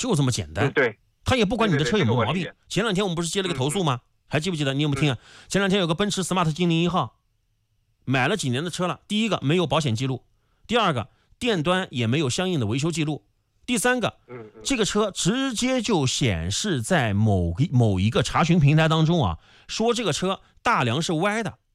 就这么简单。 对， 他也不管你的车有没有毛病。前两天我们不是接了个投诉吗？还记不记得？你有没有听啊？前两天有个奔驰 Smart 精灵1号，买了几年的车了，第一个没有保险记录，第二个店端也没有相应的维修记录，第三个，这个车直接就显示在某一个查询平台当中啊，说这个车大梁是歪的，